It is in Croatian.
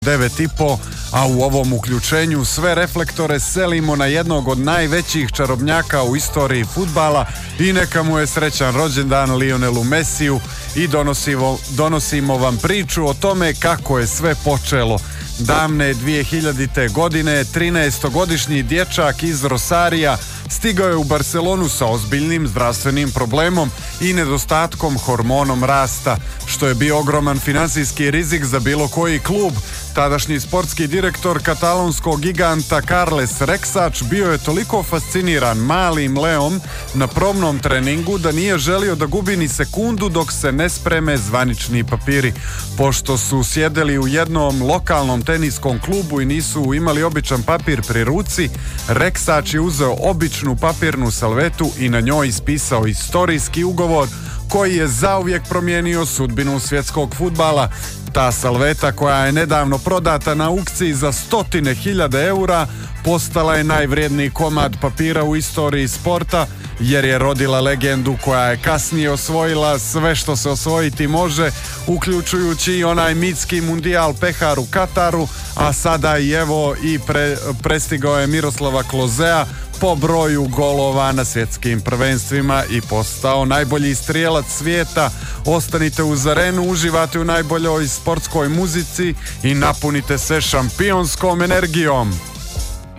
9,5, a u ovom uključenju sve reflektore selimo na jednog od najvećih čarobnjaka u istoriji fudbala i neka mu je srećan rođendan Lionelu Messiju i donosimo vam priču o tome kako je sve počelo. Davne 2000. godine 13-godišnji dječak iz Rosarija stigao je u Barcelonu sa ozbiljnim zdravstvenim problemom i nedostatkom hormonom rasta, što je bio ogroman financijski rizik za bilo koji klub. Tadašnji sportski direktor katalonskog giganta Carles Rexach bio je toliko fasciniran malim Leom na probnom treningu da nije želio da gubi ni sekundu dok se ne spreme zvanični papiri. Pošto su sjedeli u jednom lokalnom teniskom klubu i nisu imali običan papir pri ruci, Rexach je uzeo običnu papirnu salvetu i na njoj ispisao istorijski ugovor koji je zauvijek promijenio sudbinu svjetskog fudbala. Ta salveta, koja je nedavno prodata na aukciji za 100.000 eura, postala je najvrijedniji komad papira u istoriji sporta, jer je rodila legendu koja je kasnije osvojila sve što se osvojiti može, uključujući i onaj mitski mundijal pehar u Kataru, a sada i evo prestigao je Miroslava Klosea po broju golova na svjetskim prvenstvima i postao najbolji strijelac svijeta. Ostanite uz Arenu, uživate u najboljoj sportskoj muzici i napunite se šampionskom energijom.